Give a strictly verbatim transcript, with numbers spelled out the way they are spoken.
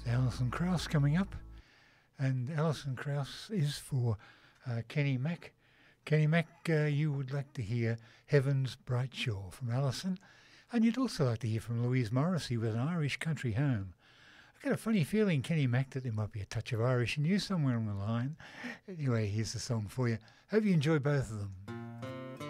Alison Krauss coming up, and Alison Krauss is for uh, Kenny Mack. Kenny Mack, uh, you would like to hear Heaven's Bright Shore from Alison, and you'd also like to hear from Louise Morrissey with An Irish Country Home. I've got a funny feeling, Kenny Mack, that there might be a touch of Irish in you somewhere on the line. Anyway, here's the song for you. Hope you enjoy both of them.